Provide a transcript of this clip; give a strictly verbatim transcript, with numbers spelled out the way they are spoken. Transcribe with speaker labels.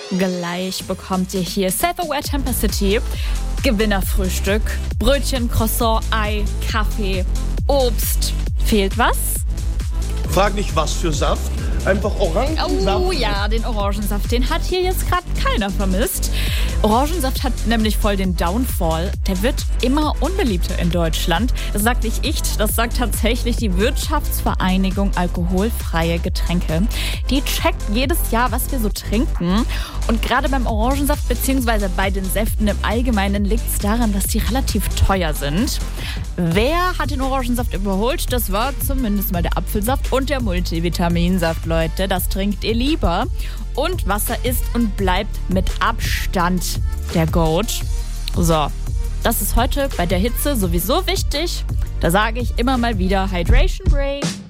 Speaker 1: Gleich bekommt ihr hier Self-Aware Temper City, Gewinnerfrühstück, Brötchen, Croissant, Ei, Kaffee, Obst. Fehlt was?
Speaker 2: Frag nicht, was für Saft. Einfach Orangensaft.
Speaker 1: Oh ja, den Orangensaft, den hat hier jetzt gerade keiner vermisst. Orangensaft hat nämlich voll den Downfall. Der wird immer unbeliebter in Deutschland. Das sagt nicht ich, das sagt tatsächlich die Wirtschaftsvereinigung Alkoholfreie Getränke. Die checkt jedes Jahr, was wir so trinken. Und gerade beim Orangensaft bzw. bei den Säften im Allgemeinen liegt es daran, dass die relativ teuer sind. Wer hat den Orangensaft überholt? Das war zumindest mal der Apfelsaft und der Multivitaminsaft, Leute. Das trinkt ihr lieber. Und Wasser ist und bleibt mit Abstand der Goat. So, das ist heute bei der Hitze sowieso wichtig. Da sage ich immer mal wieder Hydration Break.